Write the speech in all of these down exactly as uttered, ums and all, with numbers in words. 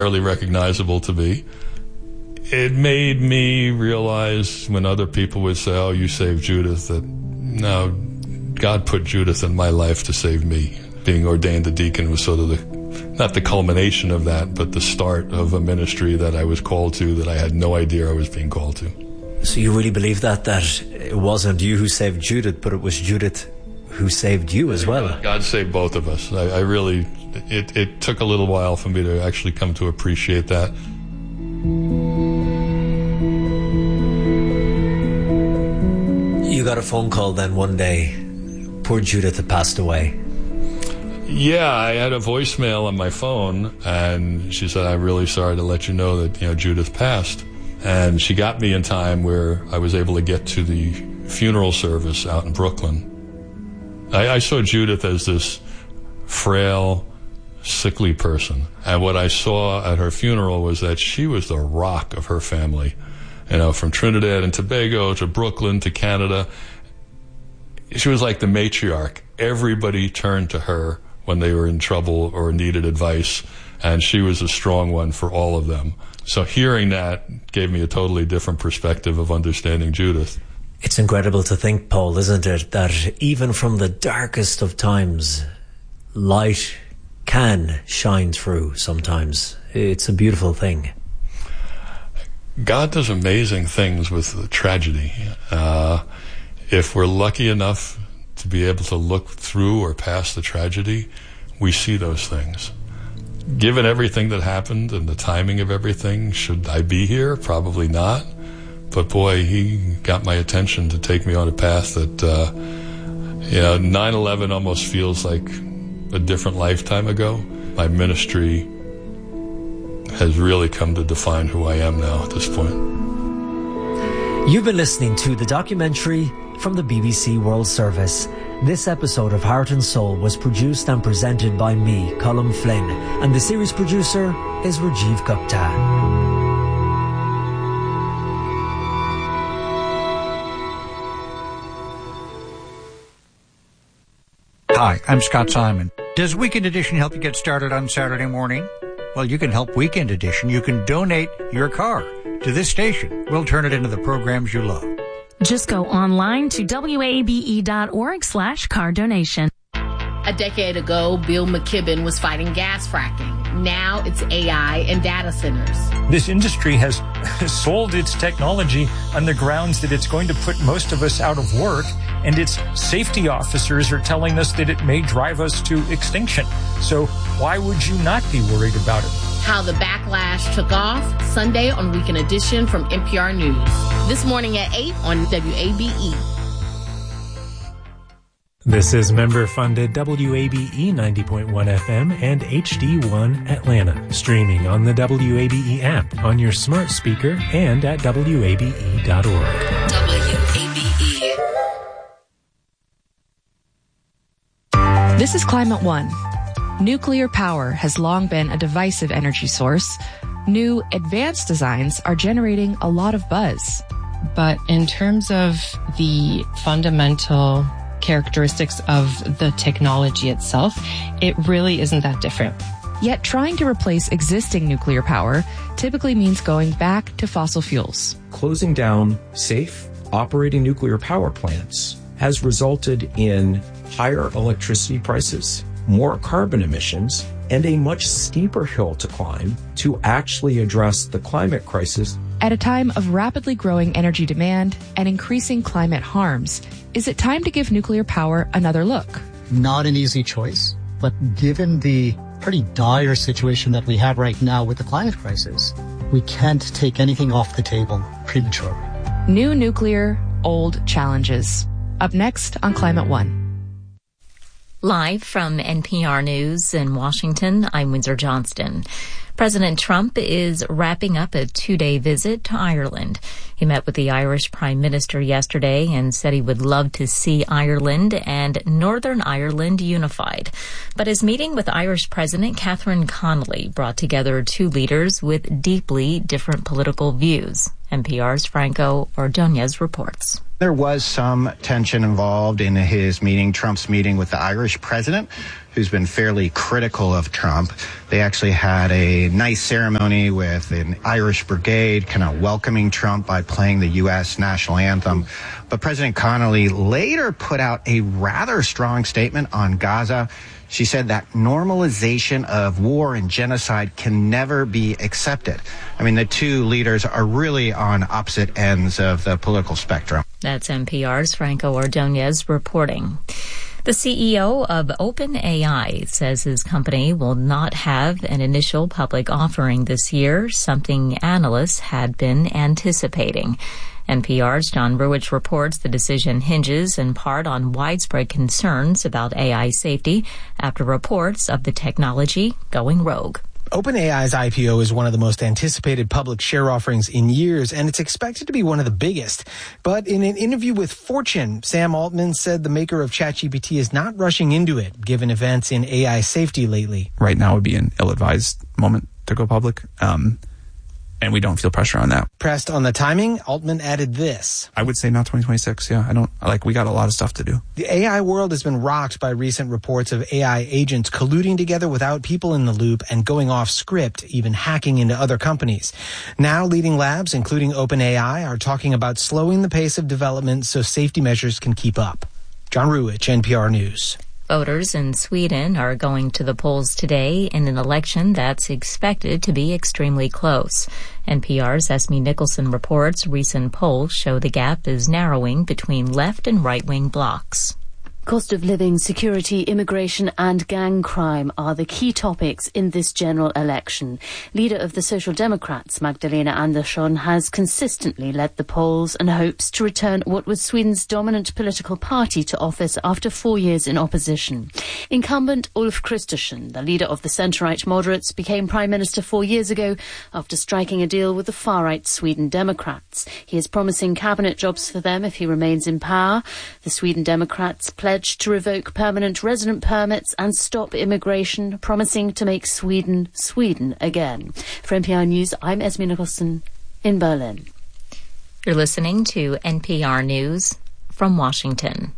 hardly recognizable to me. It made me realize when other people would say, oh, you saved Judith, that no, God put Judith in my life to save me. Being ordained a deacon was sort of the, not the culmination of that, but the start of a ministry that I was called to that I had no idea I was being called to. So you really believe that, that it wasn't you who saved Judith, but it was Judith who saved you as well? God saved both of us. I, I really, it, it took a little while for me to actually come to appreciate that. You got a phone call then one day. Poor Judith had passed away. Yeah, I had a voicemail on my phone, and she said, I'm really sorry to let you know that, you know, Judith passed. And she got me in time where I was able to get to the funeral service out in Brooklyn. I, I saw Judith as this frail, sickly person. And what I saw at her funeral was that she was the rock of her family. You know, from Trinidad and Tobago to Brooklyn to Canada. She was like the matriarch. Everybody turned to her when they were in trouble or needed advice, and she was a strong one for all of them. So hearing that gave me a totally different perspective of understanding Judith. It's incredible to think, Paul, isn't it, that even from the darkest of times, light can shine through sometimes. It's a beautiful thing. God does amazing things with tragedy. Uh, if we're lucky enough to be able to look through or past the tragedy, we see those things. Given everything that happened and the timing of everything, should I be here? Probably not. But boy, he got my attention to take me on a path that, uh, you know, nine eleven almost feels like a different lifetime ago. My ministry has really come to define who I am now at this point. You've been listening to the documentary from the B B C World Service. This episode of Heart and Soul was produced and presented by me, Colm Flynn, and the series producer is Rajiv Gupta. Hi, I'm Scott Simon. Does Weekend Edition help you get started on Saturday morning? Well, you can help Weekend Edition. You can donate your car to this station. We'll turn it into the programs you love. Just go online to W A B E dot org slash car donation. A decade ago, Bill McKibben was fighting gas fracking. Now it's A I and data centers. This industry has sold its technology on the grounds that it's going to put most of us out of work, and its safety officers are telling us that it may drive us to extinction. So why would you not be worried about it? How the backlash took off, Sunday on Weekend Edition from N P R News. This morning at eight on W A B E. This is member-funded W A B E ninety point one F M and H D one Atlanta, streaming on the W A B E app, on your smart speaker, and at W A B E dot org. W A B E. This is Climate One. Nuclear power has long been a divisive energy source. New advanced designs are generating a lot of buzz. But in terms of the fundamental characteristics of the technology itself, it really isn't that different. Yet trying to replace existing nuclear power typically means going back to fossil fuels. Closing down safe, operating nuclear power plants has resulted in higher electricity prices, more carbon emissions, and a much steeper hill to climb to actually address the climate crisis. At a time of rapidly growing energy demand and increasing climate harms, is it time to give nuclear power another look? Not an easy choice, but given the pretty dire situation that we have right now with the climate crisis, we can't take anything off the table prematurely. New nuclear, old challenges. Up next on Climate One. Live from N P R News in Washington, I'm Windsor Johnston. President Trump is wrapping up a two-day visit to Ireland. He met with the Irish Prime Minister yesterday and said he would love to see Ireland and Northern Ireland unified. But his meeting with Irish President Catherine Connolly brought together two leaders with deeply different political views. N P R's Franco Ordonez reports. There was some tension involved in his meeting, Trump's meeting with the Irish president. who's been fairly critical of Trump. They actually had a nice ceremony with an Irish brigade kind of welcoming Trump by playing the U S national anthem. But President Connolly later put out a rather strong statement on Gaza. She said that normalization of war and genocide can never be accepted. I mean, the two leaders are really on opposite ends of the political spectrum. That's N P R's Franco Ordonez reporting. The C E O of OpenAI says his company will not have an initial public offering this year, something analysts had been anticipating. N P R's John Ruwitch reports the decision hinges in part on widespread concerns about A I safety after reports of the technology going rogue. OpenAI's I P O is one of the most anticipated public share offerings in years, and it's expected to be one of the biggest. But in an interview with Fortune, Sam Altman said the maker of ChatGPT is not rushing into it, given events in A I safety lately. Right now would be an ill-advised moment to go public. Um, And we don't feel pressure on that. Pressed on the timing, Altman added this. I would say not twenty twenty-six. Yeah, I don't like. We got a lot of stuff to do. The A I world has been rocked by recent reports of A I agents colluding together without people in the loop and going off script, even hacking into other companies. Now, leading labs, including OpenAI, are talking about slowing the pace of development so safety measures can keep up. John Ruwitch, N P R News. Voters in Sweden are going to the polls today in an election that's expected to be extremely close. N P R's Esme Nicholson reports recent polls show the gap is narrowing between left and right-wing blocs. Cost of living, security, immigration and gang crime are the key topics in this general election. Leader of the Social Democrats, Magdalena Andersson, has consistently led the polls and hopes to return what was Sweden's dominant political party to office after four years in opposition. Incumbent Ulf Kristersson, the leader of the centre-right moderates, became Prime Minister four years ago after striking a deal with the far-right Sweden Democrats. He is promising cabinet jobs for them if he remains in power. The Sweden Democrats pledged to revoke permanent resident permits and stop immigration, promising to make Sweden Sweden again. For N P R News, I'm Esme Nicholson in Berlin. You're listening to N P R News from Washington.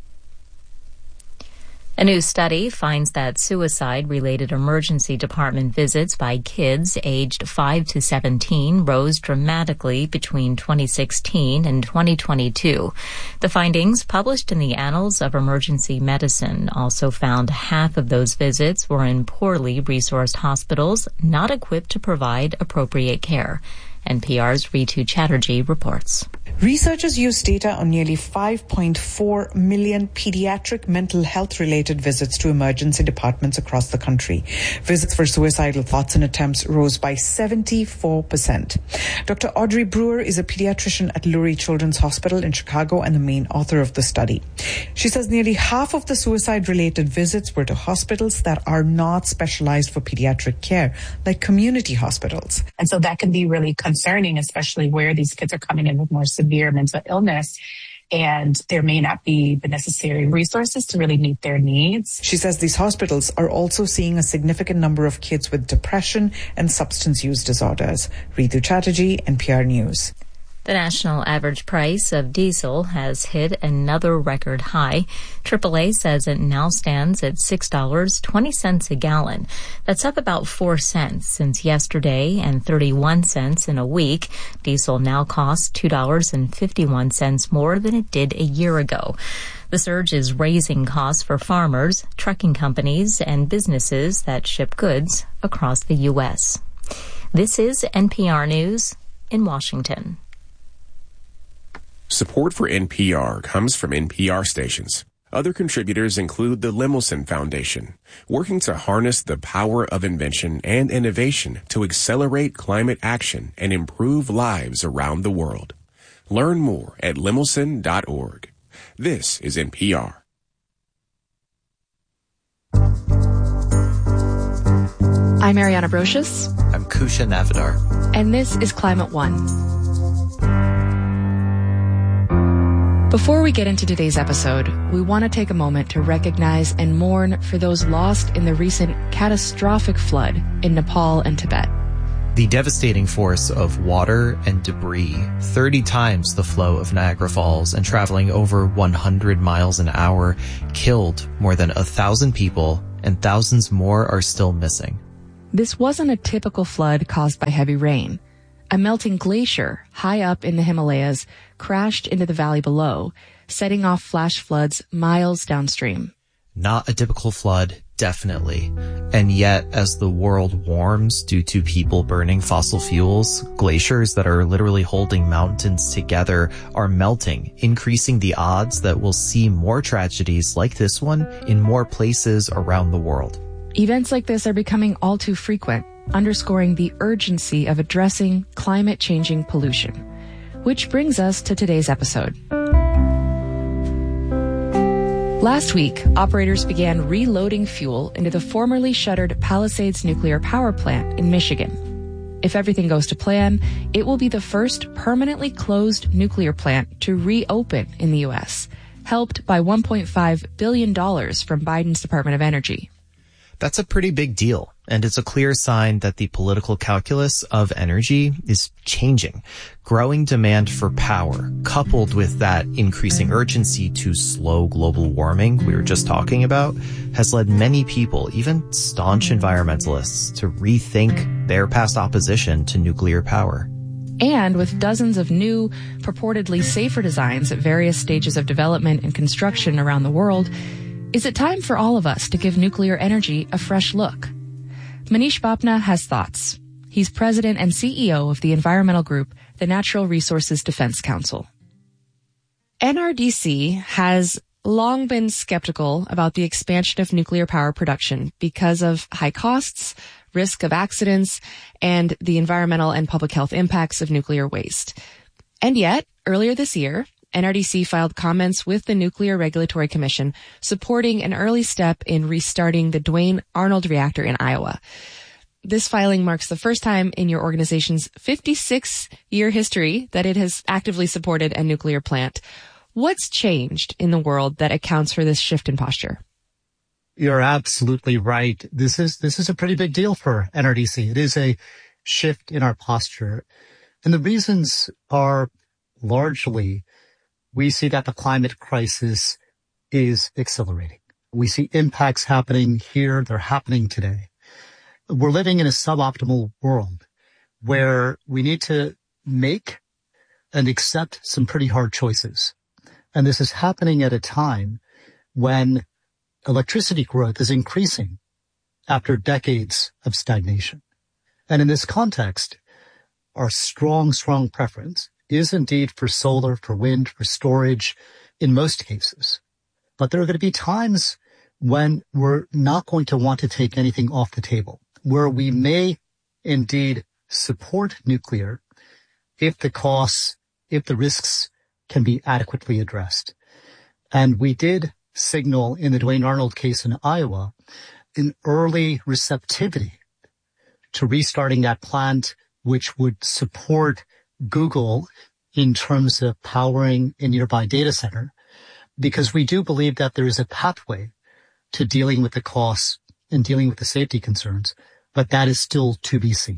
A new study finds that suicide-related emergency department visits by kids aged five to seventeen rose dramatically between twenty sixteen and twenty twenty-two. The findings, published in the Annals of Emergency Medicine, also found half of those visits were in poorly resourced hospitals not equipped to provide appropriate care. N P R's Ritu Chatterjee reports. Researchers used data on nearly five point four million pediatric mental health-related visits to emergency departments across the country. Visits for suicidal thoughts and attempts rose by seventy-four percent. Doctor Audrey Brewer is a pediatrician at Lurie Children's Hospital in Chicago and the main author of the study. She says nearly half of the suicide-related visits were to hospitals that are not specialized for pediatric care, like community hospitals. And so that can be really concerning, especially where these kids are coming in with more severe mental illness, and there may not be the necessary resources to really meet their needs. She says these hospitals are also seeing a significant number of kids with depression and substance use disorders. Ritu Chatterjee, N P R News. The national average price of diesel has hit another record high. triple A says it now stands at six dollars and twenty cents a gallon. That's up about four cents since yesterday and thirty-one cents in a week. Diesel now costs two dollars and fifty-one cents more than it did a year ago. The surge is raising costs for farmers, trucking companies, and businesses that ship goods across the U S. This is N P R News in Washington. Support for N P R comes from N P R stations. Other contributors include the Lemelson Foundation, working to harness the power of invention and innovation to accelerate climate action and improve lives around the world. Learn more at lemelson dot org. This is N P R. I'm Ariana Brocious. I'm Kusha Navidar. And this is Climate One. Before we get into today's episode, we want to take a moment to recognize and mourn for those lost in the recent catastrophic flood in Nepal and Tibet. The devastating force of water and debris, thirty times the flow of Niagara Falls and traveling over one hundred miles an hour, killed more than a thousand people and thousands more are still missing. This wasn't a typical flood caused by heavy rain. A melting glacier high up in the Himalayas crashed into the valley below, setting off flash floods miles downstream. Not a typical flood, definitely. And yet, as the world warms due to people burning fossil fuels, glaciers that are literally holding mountains together are melting, increasing the odds that we'll see more tragedies like this one in more places around the world. Events like this are becoming all too frequent, underscoring the urgency of addressing climate-changing pollution. Which brings us to today's episode. Last week, operators began reloading fuel into the formerly shuttered Palisades nuclear power plant in Michigan. If everything goes to plan, it will be the first permanently closed nuclear plant to reopen in the U S, helped by one point five billion dollars from Biden's Department of Energy. That's a pretty big deal, and it's a clear sign that the political calculus of energy is changing. Growing demand for power, coupled with that increasing urgency to slow global warming we were just talking about, has led many people, even staunch environmentalists, to rethink their past opposition to nuclear power. And with dozens of new, purportedly safer designs at various stages of development and construction around the world, is it time for all of us to give nuclear energy a fresh look? Manish Bapna has thoughts. He's president and C E O of the environmental group, the Natural Resources Defense Council. N R D C has long been skeptical about the expansion of nuclear power production because of high costs, risk of accidents, and the environmental and public health impacts of nuclear waste. And yet, earlier this year, N R D C filed comments with the Nuclear Regulatory Commission supporting an early step in restarting the Duane Arnold reactor in Iowa. This filing marks the first time in your organization's fifty-six year history that it has actively supported a nuclear plant. What's changed in the world that accounts for this shift in posture? You're absolutely right. This is, this is a pretty big deal for N R D C. It is a shift in our posture. And the reasons are largely we see that the climate crisis is accelerating. We see impacts happening here. They're happening today. We're living in a suboptimal world where we need to make and accept some pretty hard choices. And this is happening at a time when electricity growth is increasing after decades of stagnation. And in this context, our strong, strong preference is indeed for solar, for wind, for storage in most cases. But there are going to be times when we're not going to want to take anything off the table, where we may indeed support nuclear if the costs, if the risks can be adequately addressed. And we did signal in the Duane Arnold case in Iowa an early receptivity to restarting that plant, which would support Google in terms of powering a nearby data center, because we do believe that there is a pathway to dealing with the costs and dealing with the safety concerns, but that is still to be seen.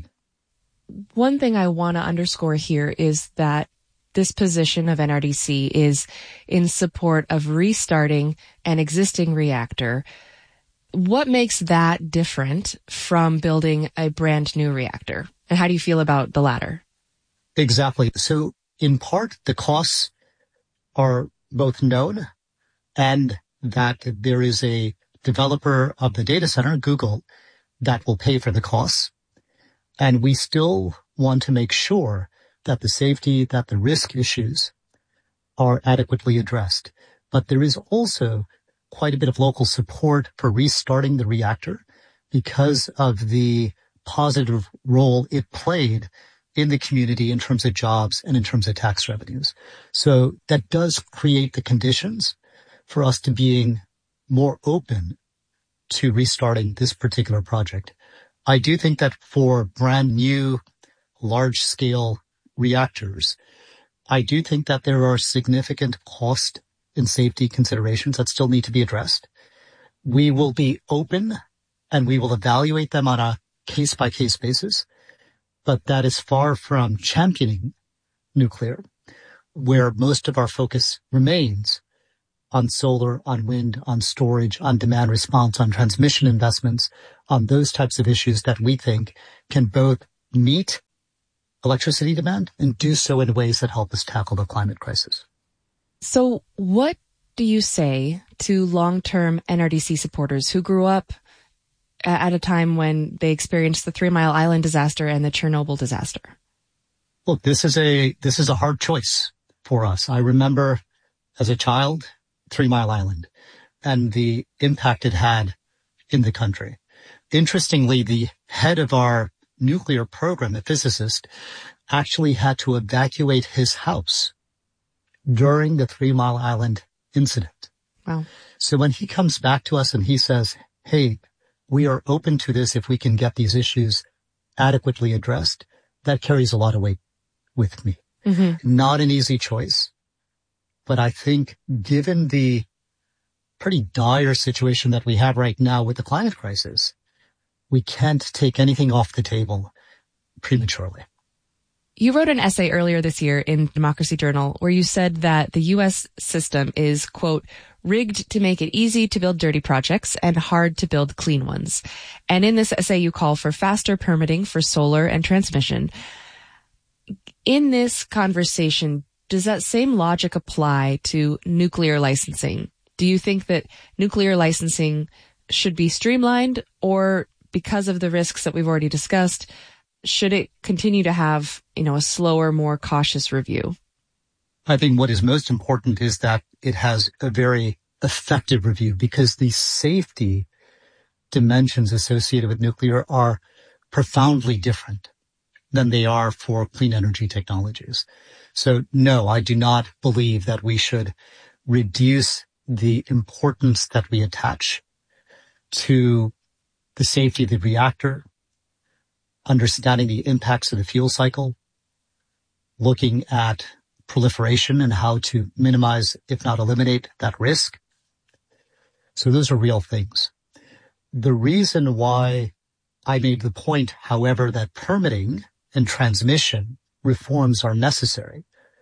One thing I want to underscore here is that this position of N R D C is in support of restarting an existing reactor. What makes that different from building a brand new reactor? And how do you feel about the latter? Exactly. So in part, the costs are both known and that there is a developer of the data center, Google, that will pay for the costs. And we still want to make sure that the safety, that the risk issues are adequately addressed. But there is also quite a bit of local support for restarting the reactor because of the positive role it played in the community in terms of jobs and in terms of tax revenues. So that does create the conditions for us to being more open to restarting this particular project. I do think that for brand new, large scale reactors, I do think that there are significant cost and safety considerations that still need to be addressed. We will be open and we will evaluate them on a case by case basis, but that is far from championing nuclear, where most of our focus remains on solar, on wind, on storage, on demand response, on transmission investments, on those types of issues that we think can both meet electricity demand and do so in ways that help us tackle the climate crisis. So what do you say to long-term N R D C supporters who grew up at a time when they experienced the Three Mile Island disaster and the Chernobyl disaster? Look, this is a, this is a hard choice for us. I remember as a child, Three Mile Island and the impact it had in the country. Interestingly, the head of our nuclear program, a physicist, actually had to evacuate his house during the Three Mile Island incident. Wow. So when he comes back to us and he says, hey, we are open to this if we can get these issues adequately addressed, that carries a lot of weight with me. Mm-hmm. Not an easy choice, but I think given the pretty dire situation that we have right now with the climate crisis, we can't take anything off the table prematurely. You wrote an essay earlier this year in Democracy Journal where you said that the U S system is, quote, rigged to make it easy to build dirty projects and hard to build clean ones. And in this essay, you call for faster permitting for solar and transmission. In this conversation, does that same logic apply to nuclear licensing? Do you think that nuclear licensing should be streamlined, or because of the risks that we've already discussed, should it continue to have, you know, a slower, more cautious review? I think what is most important is that it has a very effective review, because the safety dimensions associated with nuclear are profoundly different than they are for clean energy technologies. So no, I do not believe that we should reduce the importance that we attach to the safety of the reactor, understanding the impacts of the fuel cycle, looking at proliferation and how to minimize, if not eliminate, that risk. So those are real things. The reason why I made the point, however, that permitting and transmission reforms are necessary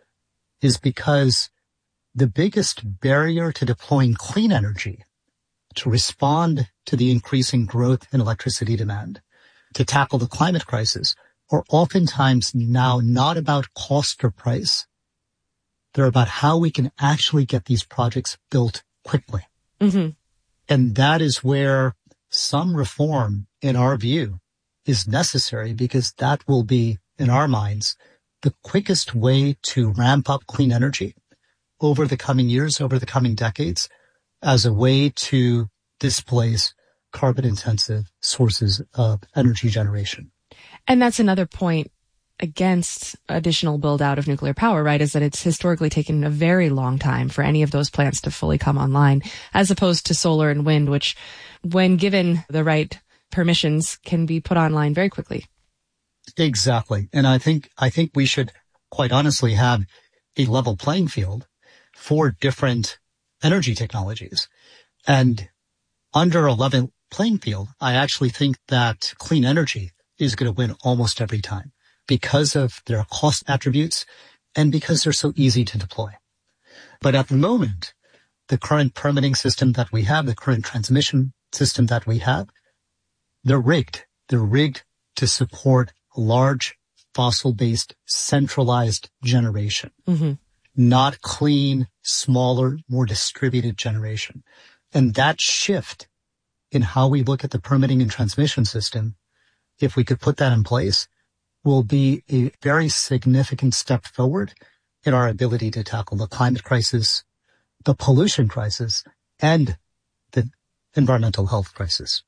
is because the biggest barrier to deploying clean energy to respond to the increasing growth in electricity demand, to tackle the climate crisis, are oftentimes now not about cost or price. They're about how we can actually get these projects built quickly. Mm-hmm. And that is where some reform, in our view, is necessary, because that will be, in our minds, the quickest way to ramp up clean energy over the coming years, over the coming decades, as a way to displace carbon-intensive sources of energy generation. And that's another point against additional build-out of nuclear power, right, is that it's historically taken a very long time for any of those plants to fully come online, as opposed to solar and wind, which, when given the right permissions, can be put online very quickly. Exactly. And I think, I think we should quite honestly have a level playing field for different energy technologies. And under a level playing field, I actually think that clean energy is going to win almost every time because of their cost attributes and because they're so easy to deploy. But at the moment, the current permitting system that we have, the current transmission system that we have, they're rigged. They're rigged to support large fossil-based centralized generation, mm-hmm. not clean, smaller, more distributed generation. And that shift in how we look at the permitting and transmission system, if we could put that in place, will be a very significant step forward in our ability to tackle the climate crisis, the pollution crisis, and the environmental health crisis.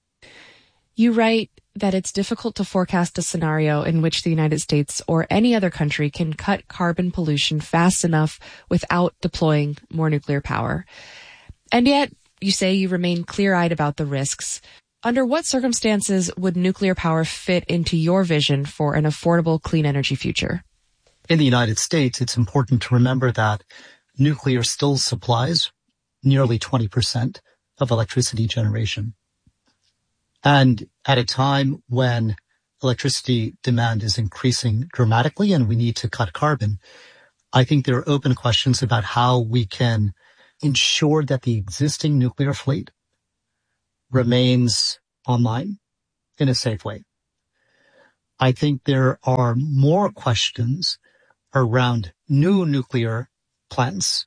You write that it's difficult to forecast a scenario in which the United States or any other country can cut carbon pollution fast enough without deploying more nuclear power. And yet, you say you remain clear-eyed about the risks. Under what circumstances would nuclear power fit into your vision for an affordable, clean energy future? In the United States, it's important to remember that nuclear still supplies nearly twenty percent of electricity generation. And at a time when electricity demand is increasing dramatically and we need to cut carbon, I think there are open questions about how we can ensure that the existing nuclear fleet remains online in a safe way. I think there are more questions around new nuclear plants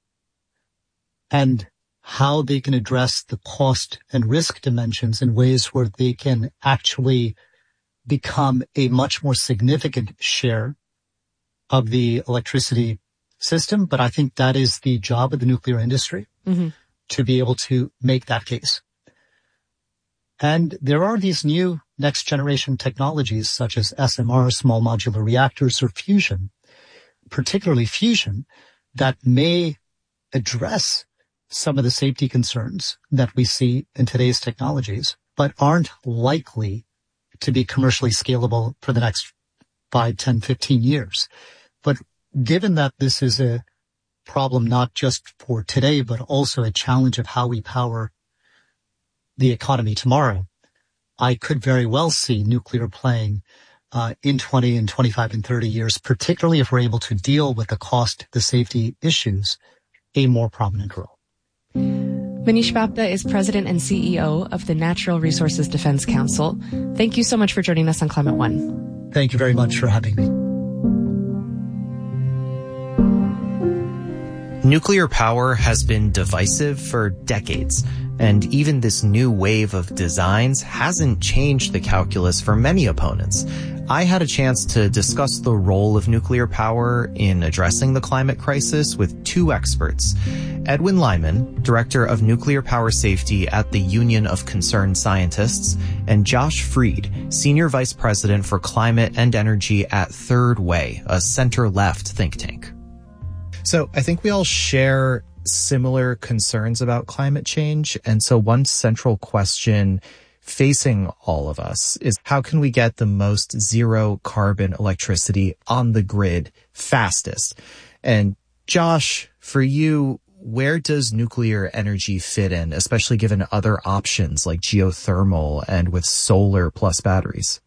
and how they can address the cost and risk dimensions in ways where they can actually become a much more significant share of the electricity system. But I think that is the job of the nuclear industry, mm-hmm. to be able to make that case. And there are these new next generation technologies such as S M R, small modular reactors, or fusion, particularly fusion, that may address some of the safety concerns that we see in today's technologies, but aren't likely to be commercially scalable for the next five, ten, fifteen years. But given that this is a problem not just for today, but also a challenge of how we power the economy tomorrow, I could very well see nuclear playing uh, in twenty and twenty-five and thirty years, particularly if we're able to deal with the cost, the safety issues, a more prominent role. Manish Bapta is President and C E O of the Natural Resources Defense Council. Thank you so much for joining us on Climate One. Thank you very much for having me. Nuclear power has been divisive for decades, and even this new wave of designs hasn't changed the calculus for many opponents. I had a chance to discuss the role of nuclear power in addressing the climate crisis with two experts. Edwin Lyman, Director of Nuclear Power Safety at the Union of Concerned Scientists, and Josh Freed, Senior Vice President for Climate and Energy at Third Way, a center-left think tank. So I think we all share similar concerns about climate change. And so one central question facing all of us is how can we get the most zero carbon electricity on the grid fastest? And Josh, for you, where does nuclear energy fit in, especially given other options like geothermal and with solar plus batteries?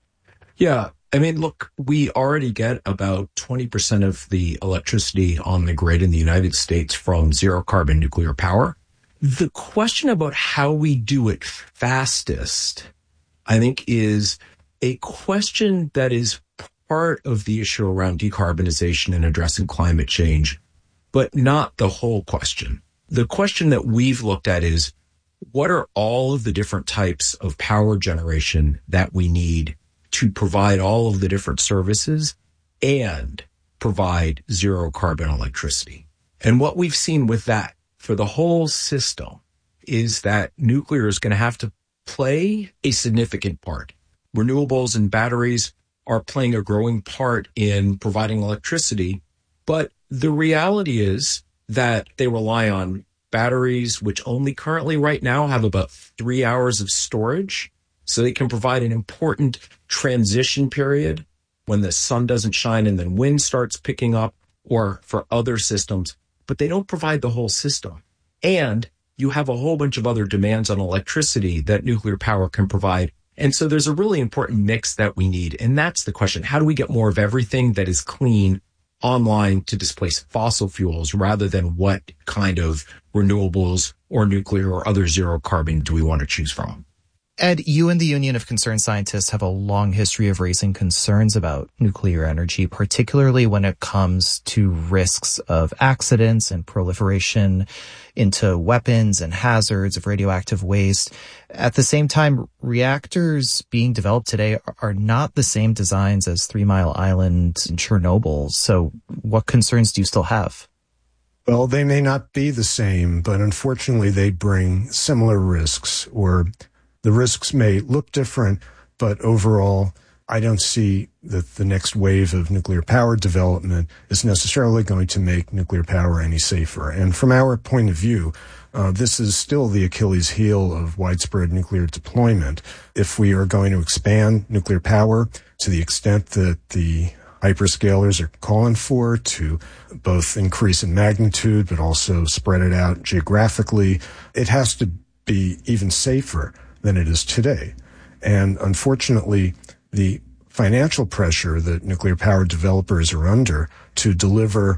Yeah. I mean, look, we already get about twenty percent of the electricity on the grid in the United States from zero carbon nuclear power. The question about how we do it fastest, I think, is a question that is part of the issue around decarbonization and addressing climate change, but not the whole question. The question that we've looked at is, what are all of the different types of power generation that we need to provide all of the different services and provide zero carbon electricity? And what we've seen with that for the whole system is that nuclear is going to have to play a significant part. Renewables and batteries are playing a growing part in providing electricity, but the reality is that they rely on batteries, which only currently right now have about three hours of storage. So they can provide an important transition period when the sun doesn't shine and then wind starts picking up, or for other systems, but they don't provide the whole system. And you have a whole bunch of other demands on electricity that nuclear power can provide. And so there's a really important mix that we need. And that's the question. How do we get more of everything that is clean online to displace fossil fuels rather than what kind of renewables or nuclear or other zero carbon do we want to choose from? Ed, you and the Union of Concerned Scientists have a long history of raising concerns about nuclear energy, particularly when it comes to risks of accidents and proliferation into weapons and hazards of radioactive waste. At the same time, reactors being developed today are not the same designs as Three Mile Island and Chernobyl. So what concerns do you still have? Well, they may not be the same, but unfortunately they bring similar risks, or the risks may look different, but overall, I don't see that the next wave of nuclear power development is necessarily going to make nuclear power any safer. And from our point of view, uh, this is still the Achilles heel of widespread nuclear deployment. If we are going to expand nuclear power to the extent that the hyperscalers are calling for, to both increase in magnitude but also spread it out geographically, it has to be even safer than it is today. And unfortunately, the financial pressure that nuclear power developers are under to deliver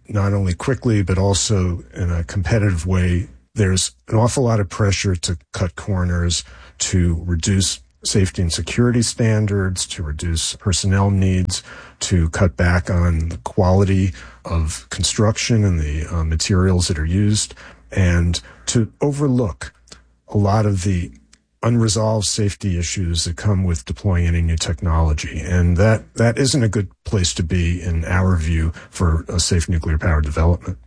not only quickly, but also in a competitive way. There's an awful lot of pressure to cut corners, to reduce safety and security standards, to reduce personnel needs, to cut back on the quality of construction and the uh, materials that are used, and to overlook a lot of the unresolved safety issues that come with deploying any new technology. And that, that isn't a good place to be, in our view, for a safe nuclear power development.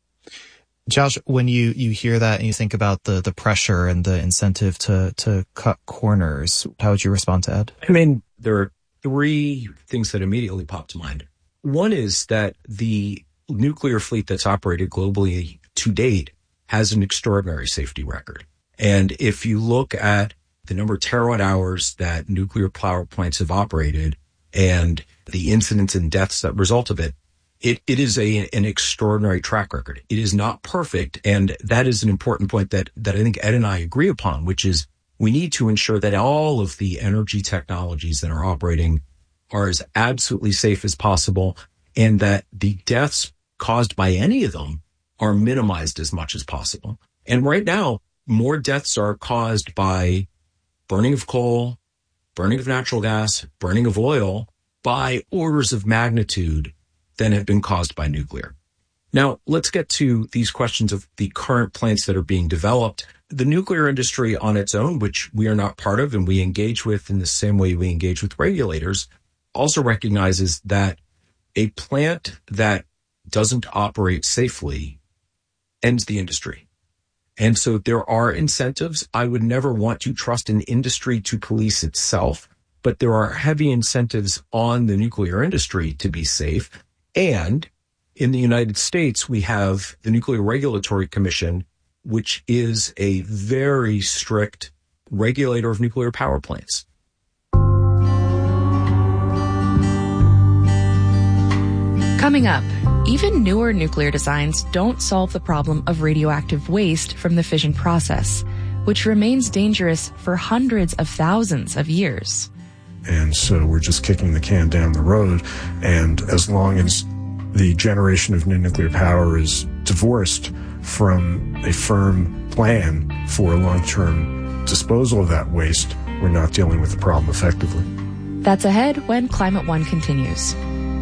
Josh, when you, you hear that and you think about the, the pressure and the incentive to, to cut corners, how would you respond to Ed? I mean, there are three things that immediately pop to mind. One is that the nuclear fleet that's operated globally to date has an extraordinary safety record. And if you look at the number of terawatt hours that nuclear power plants have operated and the incidents and deaths that result of it, it, it is a, an extraordinary track record. It is not perfect. And that is an important point that, that I think Ed and I agree upon, which is we need to ensure that all of the energy technologies that are operating are as absolutely safe as possible, and that the deaths caused by any of them are minimized as much as possible. And right now, more deaths are caused by burning of coal, burning of natural gas, burning of oil by orders of magnitude than have been caused by nuclear. Now, let's get to these questions of the current plants that are being developed. The nuclear industry on its own, which we are not part of and we engage with in the same way we engage with regulators, also recognizes that a plant that doesn't operate safely ends the industry. And so there are incentives. I would never want to trust an industry to police itself, but there are heavy incentives on the nuclear industry to be safe. And in the United States, we have the Nuclear Regulatory Commission, which is a very strict regulator of nuclear power plants. Coming up, even newer nuclear designs don't solve the problem of radioactive waste from the fission process, which remains dangerous for hundreds of thousands of years. And so we're just kicking the can down the road. And as long as the generation of new nuclear power is divorced from a firm plan for long-term disposal of that waste, we're not dealing with the problem effectively. That's ahead when Climate One continues.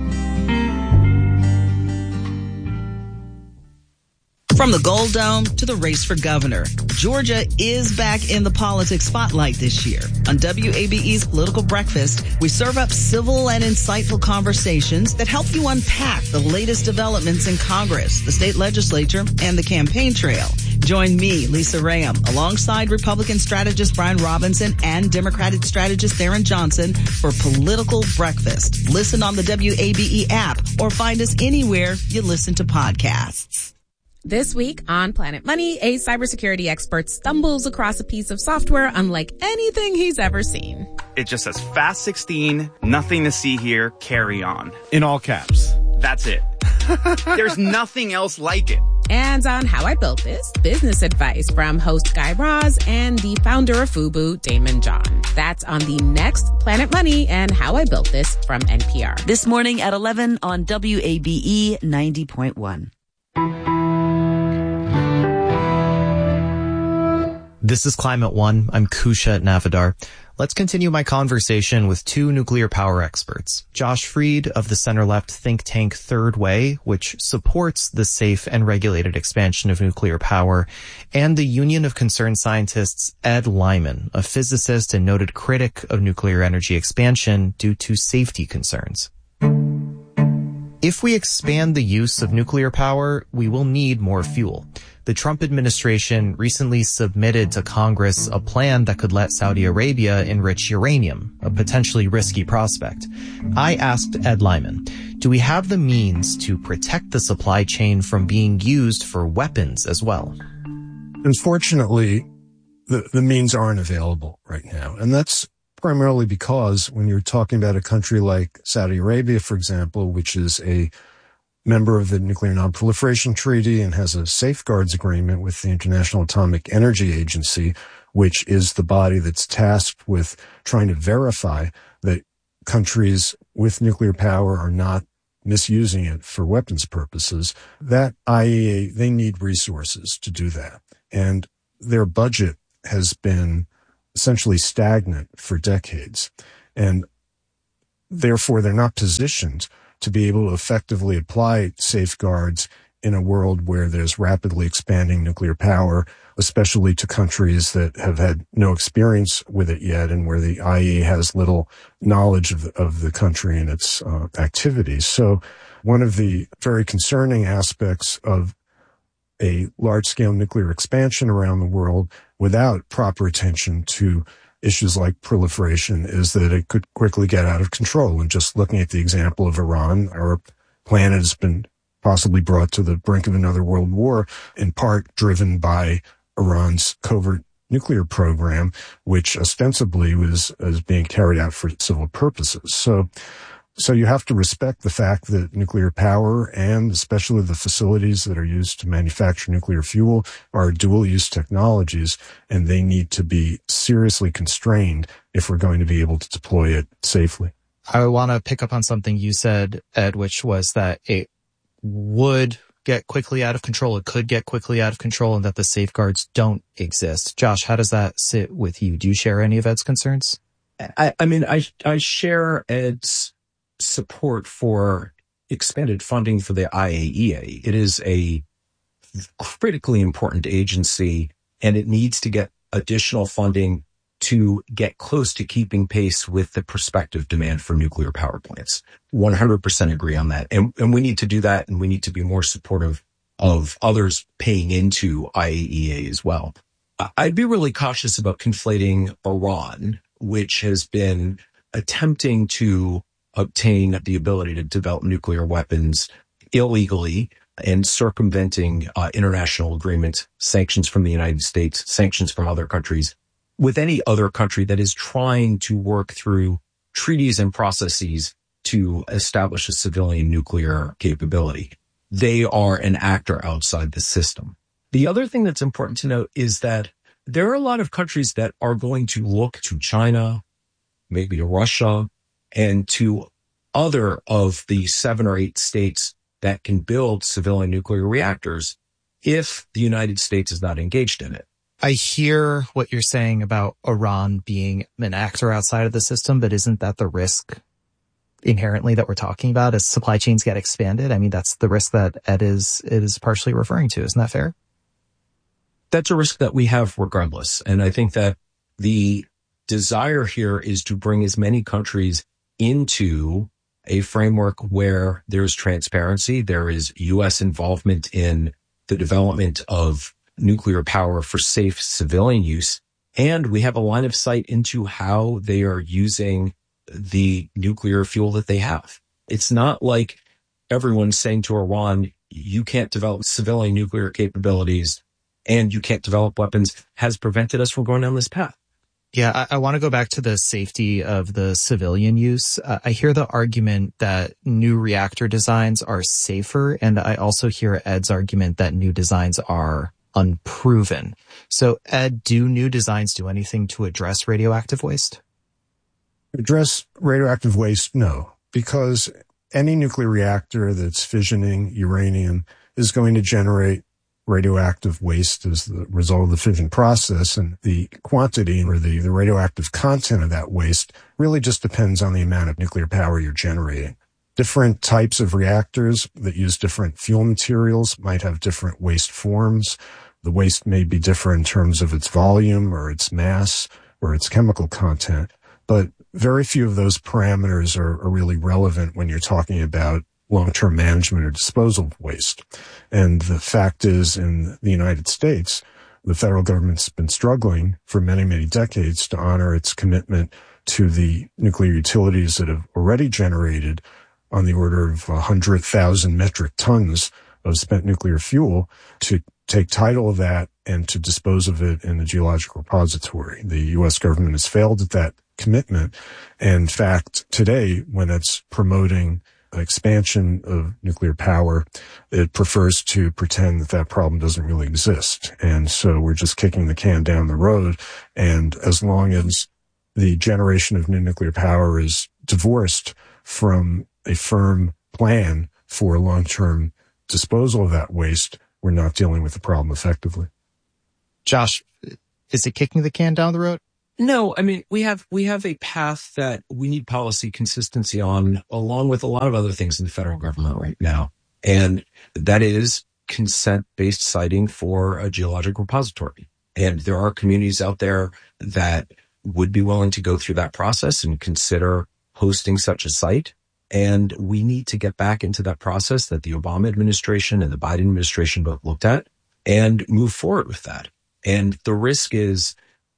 From the Gold Dome to the race for governor, Georgia is back in the politics spotlight this year. On W A B E's Political Breakfast, we serve up civil and insightful conversations that help you unpack the latest developments in Congress, the state legislature, and the campaign trail. Join me, Lisa Rayam, alongside Republican strategist Brian Robinson and Democratic strategist Theron Johnson for Political Breakfast. Listen on the W A B E app or find us anywhere you listen to podcasts. This week on Planet Money, a cybersecurity expert stumbles across a piece of software unlike anything he's ever seen. It just says Fast sixteen, nothing to see here, carry on. In all caps. That's it. There's nothing else like it. And on How I Built This, business advice from host Guy Raz and the founder of FUBU, Damon John. That's on the next Planet Money and How I Built This from N P R. This morning at eleven on W A B E ninety point one. This is Climate One. I'm Kusha Navidar. Let's continue my conversation with two nuclear power experts. Josh Freed of the center-left think tank Third Way, which supports the safe and regulated expansion of nuclear power, and the Union of Concerned Scientists Ed Lyman, a physicist and noted critic of nuclear energy expansion due to safety concerns. If we expand the use of nuclear power, we will need more fuel. The Trump administration recently submitted to Congress a plan that could let Saudi Arabia enrich uranium, a potentially risky prospect. I asked Ed Lyman, do we have the means to protect the supply chain from being used for weapons as well? Unfortunately, the, the means aren't available right now. And that's primarily because when you're talking about a country like Saudi Arabia, for example, which is a member of the Nuclear Non-Proliferation Treaty and has a safeguards agreement with the International Atomic Energy Agency, which is the body that's tasked with trying to verify that countries with nuclear power are not misusing it for weapons purposes, that I A E A, they need resources to do that. And their budget has been essentially stagnant for decades. And therefore, they're not positioned to be able to effectively apply safeguards in a world where there's rapidly expanding nuclear power, especially to countries that have had no experience with it yet and where the I A E A has little knowledge of, of the country and its uh, activities. So one of the very concerning aspects of a large-scale nuclear expansion around the world without proper attention to issues like proliferation is that it could quickly get out of control. And just looking at the example of Iran, our planet has been possibly brought to the brink of another world war, in part driven by Iran's covert nuclear program, which ostensibly was, was being carried out for civil purposes. So, so you have to respect the fact that nuclear power and especially the facilities that are used to manufacture nuclear fuel are dual-use technologies, and they need to be seriously constrained if we're going to be able to deploy it safely. I want to pick up on something you said, Ed, which was that it would get quickly out of control. It could get quickly out of control and that the safeguards don't exist. Josh, how does that sit with you? Do you share any of Ed's concerns? I, I mean, I, I share Ed's support for expanded funding for the I A E A. It is a critically important agency, and it needs to get additional funding to get close to keeping pace with the prospective demand for nuclear power plants. one hundred percent agree on that. And, and we need to do that, and we need to be more supportive of others paying into I A E A as well. I'd be really cautious about conflating Iran, which has been attempting to obtain the ability to develop nuclear weapons illegally and circumventing uh, international agreements, sanctions from the United States, sanctions from other countries, with any other country that is trying to work through treaties and processes to establish a civilian nuclear capability. They are an actor outside the system. The other thing that's important to note is that there are a lot of countries that are going to look to China, maybe to Russia, and to other of the seven or eight states that can build civilian nuclear reactors if the United States is not engaged in it. I hear what you're saying about Iran being an actor outside of the system, but isn't that the risk inherently that we're talking about as supply chains get expanded? I mean, that's the risk that Ed is, it is partially referring to. Isn't that fair? That's a risk that we have regardless. And I think that the desire here is to bring as many countries into a framework where there's transparency, there is U S involvement in the development of nuclear power for safe civilian use, and we have a line of sight into how they are using the nuclear fuel that they have. It's not like everyone's saying to Iran, you can't develop civilian nuclear capabilities and you can't develop weapons, has prevented us from going down this path. Yeah, I, I want to go back to the safety of the civilian use. Uh, I hear the argument that new reactor designs are safer, and I also hear Ed's argument that new designs are unproven. So, Ed, do new designs do anything to address radioactive waste? Address radioactive waste? No, because any nuclear reactor that's fissioning uranium is going to generate radioactive waste as the result of the fission process, and the quantity or the, the radioactive content of that waste really just depends on the amount of nuclear power you're generating. Different types of reactors that use different fuel materials might have different waste forms. The waste may be different in terms of its volume or its mass or its chemical content, but very few of those parameters are, are really relevant when you're talking about long-term management or disposal of waste. And the fact is, in the United States, the federal government's been struggling for many, many decades to honor its commitment to the nuclear utilities that have already generated on the order of one hundred thousand metric tons of spent nuclear fuel, to take title of that and to dispose of it in the geologic repository. The U S government has failed at that commitment. And in fact, today, when it's promoting expansion of nuclear power, it prefers to pretend that that problem doesn't really exist. And so we're just kicking the can down the road. And as long as the generation of new nuclear power is divorced from a firm plan for long-term disposal of that waste, we're not dealing with the problem effectively. Josh, is it kicking the can down the road? No, I mean, we have, we have a path that we need policy consistency on, along with a lot of other things in the federal government right now. And that is consent-based siting for a geologic repository. And there are communities out there that would be willing to go through that process and consider hosting such a site. And we need to get back into that process that the Obama administration and the Biden administration both looked at and move forward with that. And the risk is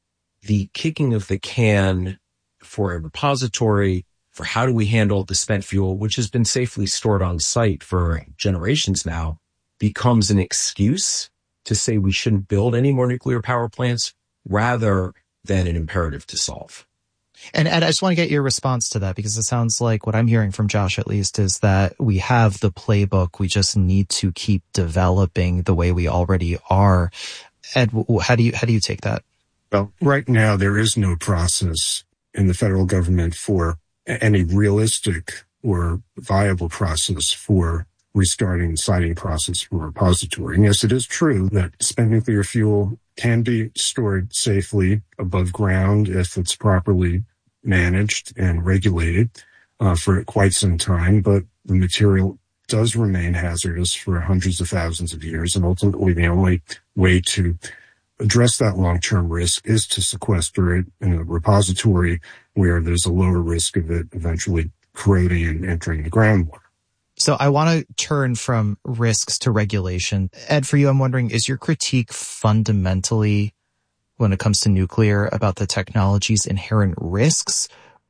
the kicking of the can for a repository for how do we handle the spent fuel, which has been safely stored on site for generations now, becomes an excuse to say we shouldn't build any more nuclear power plants rather than an imperative to solve. And Ed, I just want to get your response to that, because it sounds like what I'm hearing from Josh, at least, is that we have the playbook. We just need to keep developing the way we already are. Ed, how do you, how do you take that? Well, right now, there is no process in the federal government for any realistic or viable process for restarting the siting process for a repository. And yes, it is true that spent nuclear fuel can be stored safely above ground if it's properly managed and regulated uh, for quite some time, but the material does remain hazardous for hundreds of thousands of years. And ultimately, the only way to address that long-term risk is to sequester it in a repository where there's a lower risk of it eventually corroding and entering the groundwater. So I want to turn from risks to regulation. Ed, for you, I'm wondering, is your critique fundamentally, when it comes to nuclear, about the technology's inherent risks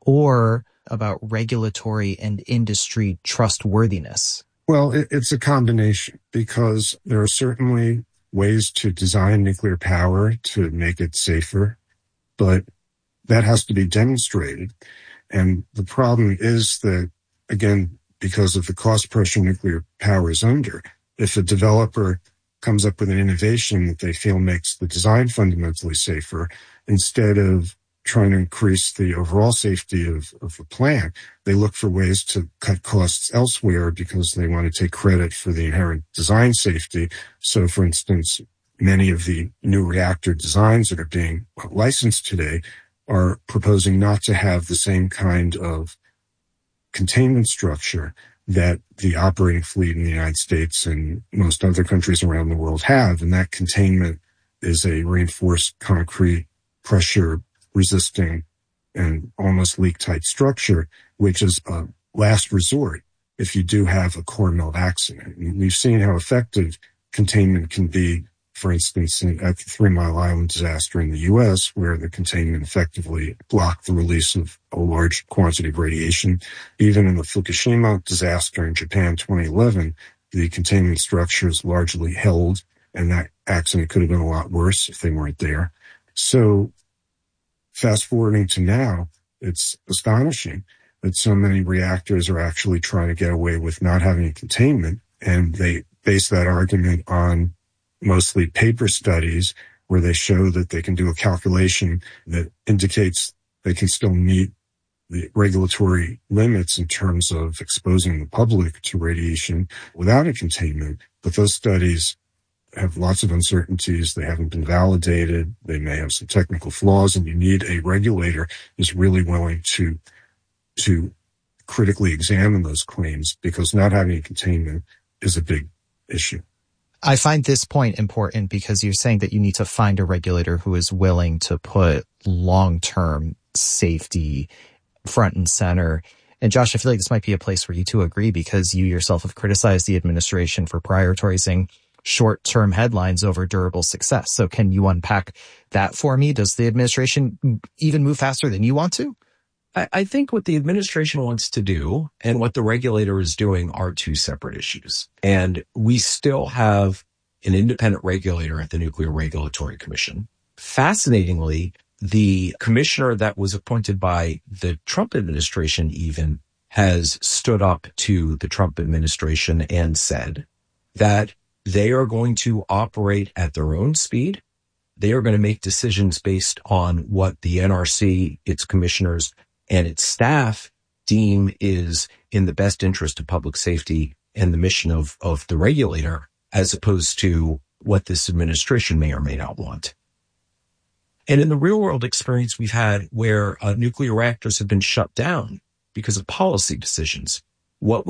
or about regulatory and industry trustworthiness? Well, it, it's a combination, because there are certainly ways to design nuclear power to make it safer, but that has to be demonstrated. And the problem is that, again, because of the cost pressure nuclear power is under, if a developer comes up with an innovation that they feel makes the design fundamentally safer, instead of trying to increase the overall safety of, of the plant, they look for ways to cut costs elsewhere because they want to take credit for the inherent design safety. So, for instance, many of the new reactor designs that are being licensed today are proposing not to have the same kind of containment structure that the operating fleet in the United States and most other countries around the world have. And that containment is a reinforced concrete, pressure resisting and almost leak-tight structure, which is a last resort if you do have a core melt accident. And we've seen how effective containment can be, for instance, in, at the Three Mile Island disaster in the U S, where the containment effectively blocked the release of a large quantity of radiation. Even in the Fukushima disaster in Japan twenty eleven, the containment structures largely held, and that accident could have been a lot worse if they weren't there. So fast forwarding to now, it's astonishing that so many reactors are actually trying to get away with not having a containment, and they base that argument on mostly paper studies where they show that they can do a calculation that indicates they can still meet the regulatory limits in terms of exposing the public to radiation without a containment. But those studies have lots of uncertainties. They haven't been validated. They may have some technical flaws, and you need a regulator who's really willing to, to critically examine those claims, because not having a containment is a big issue. I find this point important because you're saying that you need to find a regulator who is willing to put long-term safety front and center. And Josh, I feel like this might be a place where you two agree, because you yourself have criticized the administration for prioritizing short-term headlines over durable success. So can you unpack that for me? Does the administration even move faster than you want to? I, I think what the administration wants to do and what the regulator is doing are two separate issues. And we still have an independent regulator at the Nuclear Regulatory Commission. Fascinatingly, the commissioner that was appointed by the Trump administration even has stood up to the Trump administration and said that they are going to operate at their own speed. They are going to make decisions based on what the N R C, its commissioners, and its staff deem is in the best interest of public safety and the mission of, of the regulator, as opposed to what this administration may or may not want. And in the real world experience we've had where uh, nuclear reactors have been shut down because of policy decisions, what we